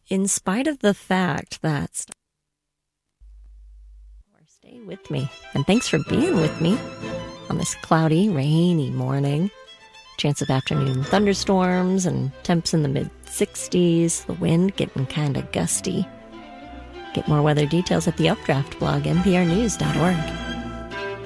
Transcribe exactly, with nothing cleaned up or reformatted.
in spite of the fact that... Stay with me, and thanks for being with me on this cloudy, rainy morning. Chance of afternoon thunderstorms and temps in the mid sixties, the wind getting kind of gusty. Get more weather details at the Updraft blog, n p r news dot org.